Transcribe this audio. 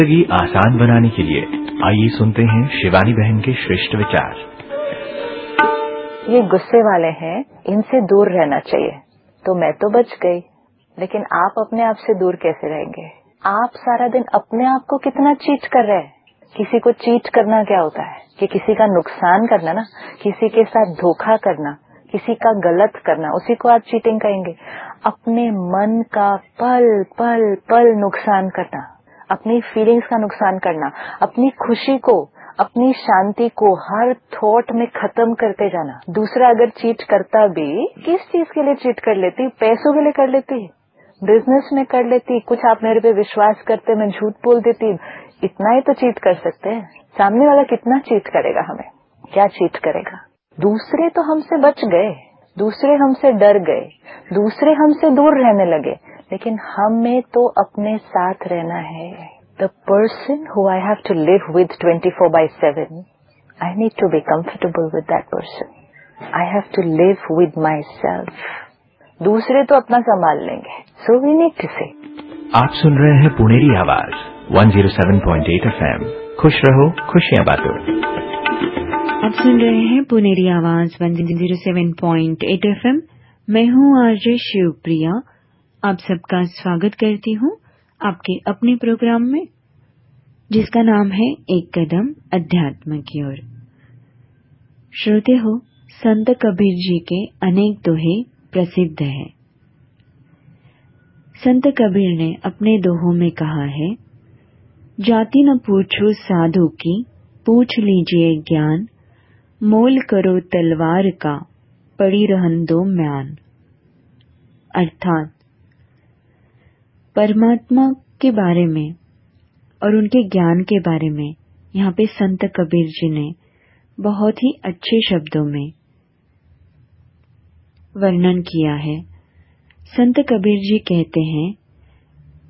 जिंदगी आसान बनाने के लिए आइए सुनते हैं शिवानी बहन के श्रेष्ठ विचार। ये गुस्से वाले हैं, इनसे दूर रहना चाहिए। तो मैं तो बच गई, लेकिन आप अपने आप से दूर कैसे रहेंगे? आप सारा दिन अपने आप को कितना चीट कर रहे हैं। किसी को चीट करना क्या होता है कि किसी का नुकसान करना ना, किसी के साथ धोखा करना, किसी का गलत करना, उसी को आप चीटिंग कहेंगे। अपने मन का पल पल पल नुकसान करना, अपनी फीलिंग्स का नुकसान करना, अपनी खुशी को, अपनी शांति को हर थॉट में खत्म करते जाना। दूसरा अगर चीट करता भी, किस चीज के लिए चीट कर लेती? पैसों के लिए कर लेती, बिजनेस में कर लेती, कुछ आप मेरे पे विश्वास करते, मैं झूठ बोल देती, इतना ही तो चीट कर सकते हैं। सामने वाला कितना चीट करेगा हमें? क्या चीट करेगा? दूसरे तो हमसे बच गए, दूसरे हमसे डर गए, दूसरे हमसे दूर रहने लगे, लेकिन हमें तो अपने साथ रहना है। The person who I have to live with 24/7, I need to be comfortable with that person. I have to live with myself. दूसरे तो अपना संभाल लेंगे। So we need to say. आप सुन रहे हैं पुनेरी आवाज 107.8 FM। खुश रहो, खुशियां बांटो। आप सुन रहे हैं पुनेरी आवाज 107.8 FM। मैं हूं आरजे शिवप्रिया। आप सबका स्वागत करती हूं आपके अपने प्रोग्राम में, जिसका नाम है एक कदम अध्यात्म की ओर। श्रोते हो, संत कबीर जी के अनेक दोहे प्रसिद्ध हैं। संत कबीर ने अपने दोहों में कहा है, जाति न पूछो साधु की, पूछ लीजिए ज्ञान, मोल करो तलवार का, पड़ी रहन दो म्यान। अर्थात परमात्मा के बारे में और उनके ज्ञान के बारे में यहाँ पे संत कबीर जी ने बहुत ही अच्छे शब्दों में वर्णन किया है। संत कबीर जी कहते हैं